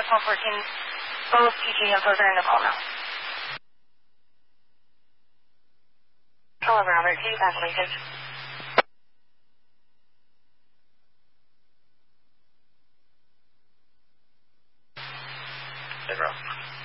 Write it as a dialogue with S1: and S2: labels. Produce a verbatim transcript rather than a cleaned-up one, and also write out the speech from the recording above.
S1: one fourteen, both P G infos are in the call now. Hello, Robert. Can you pass Lincoln? Hey, bro.